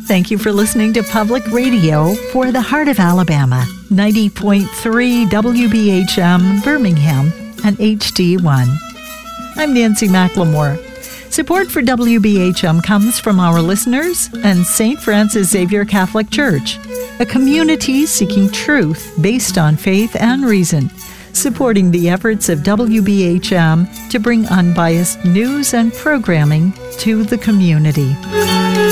Thank you for listening to Public Radio for the Heart of Alabama, 90.3 WBHM Birmingham and HD1. I'm Nancy McLemore. Support for WBHM comes from our listeners and St. Francis Xavier Catholic Church, a community seeking truth based on faith and reason, supporting the efforts of WBHM to bring unbiased news and programming to the community.